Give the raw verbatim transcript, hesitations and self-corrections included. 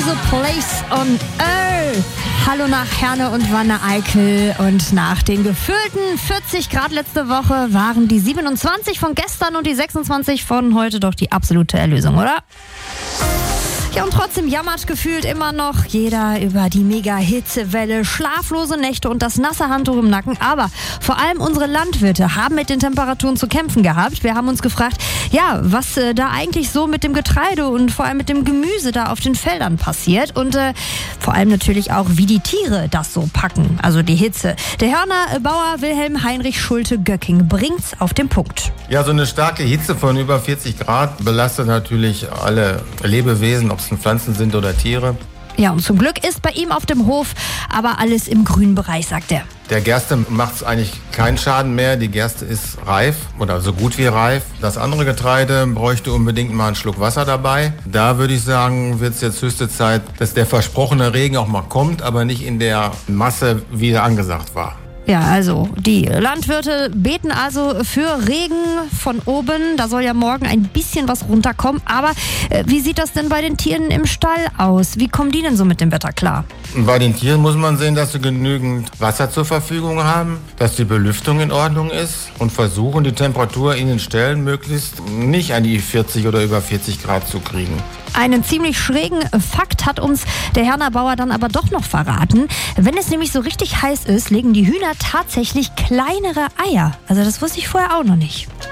The Place on Earth. Hallo nach Herne und Wanne-Eickel. Und nach den gefühlten vierzig Grad letzte Woche waren die siebenundzwanzig von gestern und die sechsundzwanzig von heute doch die absolute Erlösung, oder? Ja, und trotzdem jammert gefühlt immer noch jeder über die Mega-Hitzewelle, schlaflose Nächte und das nasse Handtuch im Nacken. Aber vor allem unsere Landwirte haben mit den Temperaturen zu kämpfen gehabt. Wir haben uns gefragt, ja, was äh, da eigentlich so mit dem Getreide und vor allem mit dem Gemüse da auf den Feldern passiert. Und äh, vor allem natürlich auch, wie die Tiere das so packen, also die Hitze. Der Hörner Bauer Wilhelm Heinrich Schulte-Göcking bringt's auf den Punkt. Ja, so eine starke Hitze von über vierzig Grad belastet natürlich alle Lebewesen, ob es Pflanzen sind oder Tiere. Ja, und zum Glück ist bei ihm auf dem Hof aber alles im grünen Bereich, sagt er. Der Gerste macht es eigentlich keinen Schaden mehr. Die Gerste ist reif oder so gut wie reif. Das andere Getreide bräuchte unbedingt mal einen Schluck Wasser dabei. Da würde ich sagen, wird es jetzt höchste Zeit, dass der versprochene Regen auch mal kommt, aber nicht in der Masse, wie er angesagt war. Ja, also die Landwirte beten also für Regen von oben. Da soll ja morgen ein bisschen was runterkommen. Aber äh, wie sieht das denn bei den Tieren im Stall aus? Wie kommen die denn so mit dem Wetter klar? Bei den Tieren muss man sehen, dass sie genügend Wasser zur Verfügung haben, dass die Belüftung in Ordnung ist und versuchen, die Temperatur in den Ställen möglichst nicht an die vierzig oder über vierzig Grad zu kriegen. Einen ziemlich schrägen Fakt hat uns der Herner Bauer dann aber doch noch verraten. Wenn es nämlich so richtig heiß ist, legen die Hühner tatsächlich kleinere Eier. Also das wusste ich vorher auch noch nicht.